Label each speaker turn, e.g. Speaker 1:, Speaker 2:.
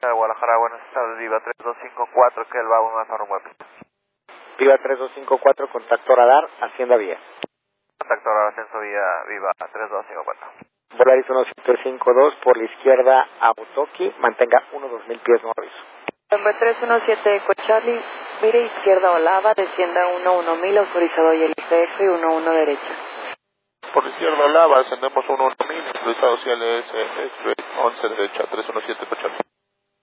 Speaker 1: de Guadalajara, buenas tardes, Viva 3254, que el va una rumbo de pista.
Speaker 2: Viva 3254, contacto radar, Hacienda Vía.
Speaker 1: Contacto ahora ascenso vía Viva 3254.
Speaker 2: Volaris 1752 por la izquierda a Utoki, mantenga 1-2000 pies, no aviso.
Speaker 3: Nombre 317 Eco Charlie, mire izquierda Olava, descienda 1-1000, autorizado y el IPF 1-1 derecha.
Speaker 4: Por la izquierda Olava, ascendemos 1-1000, autorizado CLS 11 derecha, 317 Eco Charlie.